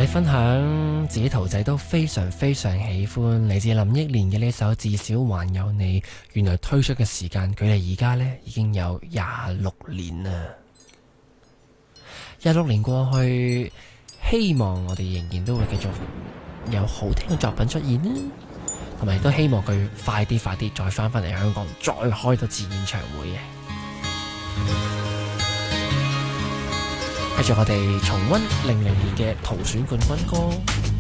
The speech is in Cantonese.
你分享自己徒仔都非常非常喜歡嚟自林憶蓮嘅呢首至少還有你，原來推出嘅時間距離而家呢已經有26年啦。26年過去，希望我哋仍然都會繼續有好聽嘅作品出現啦，同埋都希望佢快啲再翻返嚟香港，再開多次演唱會嘅。繼續我哋重溫00年嘅淘選冠軍歌。